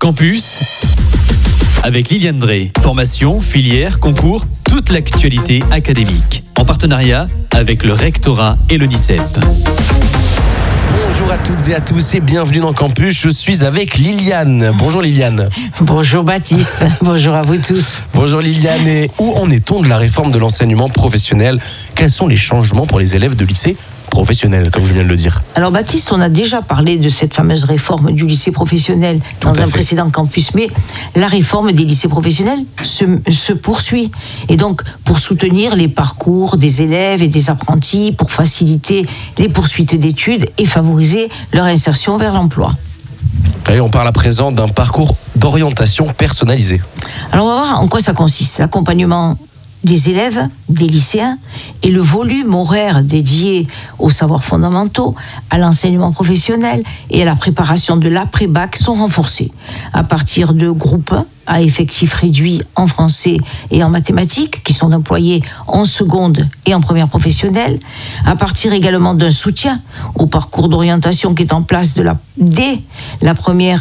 Campus avec Liliane Drey. Formation, filière, concours, toute l'actualité académique. En partenariat avec le rectorat et l'ONICEP. Bonjour à toutes et à tous et bienvenue dans Campus. Je suis avec Liliane. Bonjour Liliane. Bonjour Baptiste. Bonjour à vous tous. Bonjour Liliane. Et où en est-on de la réforme de l'enseignement professionnel ? Quels sont les changements pour les élèves de lycée professionnel, comme je viens de le dire? Alors Baptiste, on a déjà parlé de cette fameuse réforme du lycée professionnel dans un précédent campus, mais la réforme des lycées professionnels se poursuit. Et donc, pour soutenir les parcours des élèves et des apprentis, pour faciliter les poursuites d'études et favoriser leur insertion vers l'emploi. Et on parle à présent d'un parcours d'orientation personnalisé. Alors on va voir en quoi ça consiste. L'accompagnement des élèves, des lycéens et le volume horaire dédié aux savoirs fondamentaux, à l'enseignement professionnel et à la préparation de l'après-bac sont renforcés. À partir de groupes à effectifs réduits en français et en mathématiques, qui sont employés en seconde et en première professionnelle, à partir également d'un soutien au parcours d'orientation qui est en place dès la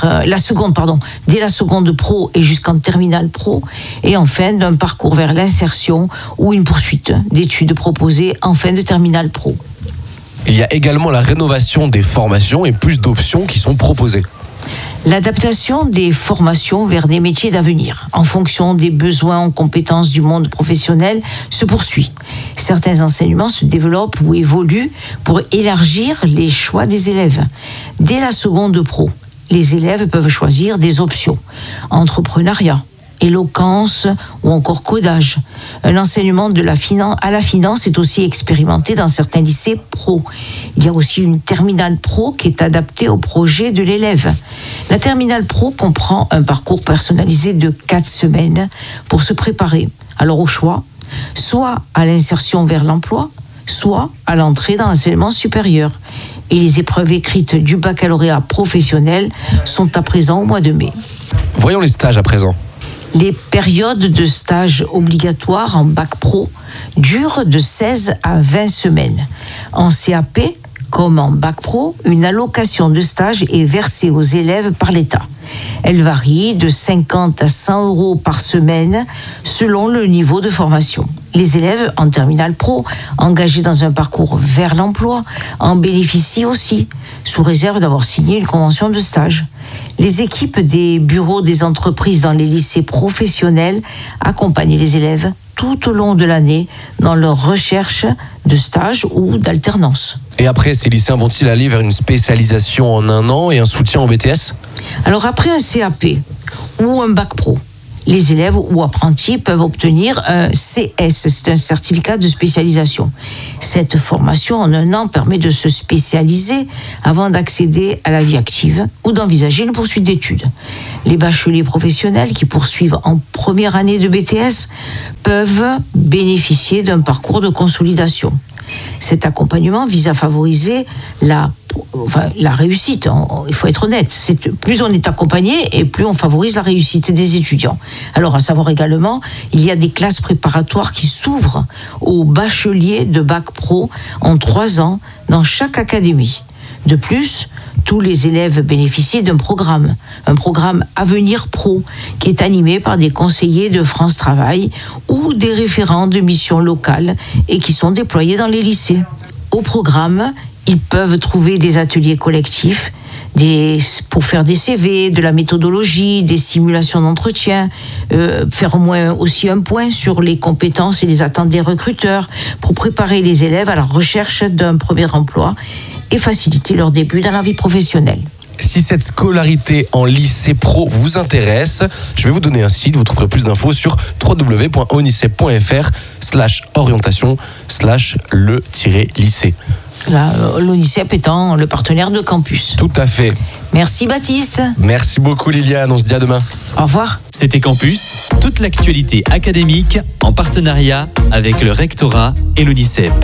seconde pro et jusqu'en terminale pro, et enfin d'un parcours vers l'insertion ou une poursuite d'études proposées en fin de terminale pro. Il y a également la rénovation des formations et plus d'options qui sont proposées. L'adaptation des formations vers des métiers d'avenir, en fonction des besoins en compétences du monde professionnel, se poursuit. Certains enseignements se développent ou évoluent pour élargir les choix des élèves. Dès la seconde pro, les élèves peuvent choisir des options. Entrepreneuriat, éloquence ou encore codage. Un enseignement à la finance est aussi expérimenté dans certains lycées pro. Il y a aussi une terminale pro qui est adaptée au projet de l'élève. La terminale pro comprend un parcours personnalisé de 4 semaines pour se préparer. Alors au choix, soit à l'insertion vers l'emploi, soit à l'entrée dans l'enseignement supérieur. Et les épreuves écrites du baccalauréat professionnel sont à présent au mois de mai. Voyons les stages à présent. Les périodes de stage obligatoires en bac pro durent de 16 à 20 semaines. En CAP, comme en bac pro, une allocation de stage est versée aux élèves par l'État. Elle varie de 50 à 100 euros par semaine selon le niveau de formation. Les élèves en terminale pro, engagés dans un parcours vers l'emploi, en bénéficient aussi, sous réserve d'avoir signé une convention de stage. Les équipes des bureaux des entreprises dans les lycées professionnels accompagnent les élèves tout au long de l'année dans leur recherche de stage ou d'alternance. Et après, ces lycéens vont-ils aller vers une spécialisation en 1 an et un soutien en BTS ? Alors après un CAP ou un bac pro, les élèves ou apprentis peuvent obtenir un CS, c'est un certificat de spécialisation. Cette formation en 1 an permet de se spécialiser avant d'accéder à la vie active ou d'envisager une poursuite d'études. Les bacheliers professionnels qui poursuivent en première année de BTS peuvent bénéficier d'un parcours de consolidation. Cet accompagnement vise à favoriser la réussite, il faut être honnête. Plus on est accompagné et plus on favorise la réussite des étudiants. Alors, à savoir également, il y a des classes préparatoires qui s'ouvrent aux bacheliers de bac pro en 3 ans dans chaque académie. De plus, tous les élèves bénéficient d'un programme, un programme Avenir Pro, qui est animé par des conseillers de France Travail ou des référents de missions locales et qui sont déployés dans les lycées. Au programme, ils peuvent trouver des ateliers collectifs pour faire des CV, de la méthodologie, des simulations d'entretien, faire au moins aussi un point sur les compétences et les attentes des recruteurs pour préparer les élèves à la recherche d'un premier emploi et faciliter leur début dans la vie professionnelle. Si cette scolarité en lycée pro vous intéresse, je vais vous donner un site, vous trouverez plus d'infos sur www.onicep.fr/orientation/le-lycée. L'ONICEP étant le partenaire de campus. Tout à fait. Merci Baptiste. Merci beaucoup Liliane, on se dit à demain. Au revoir. C'était Campus, toute l'actualité académique en partenariat avec le rectorat et l'ONICEP.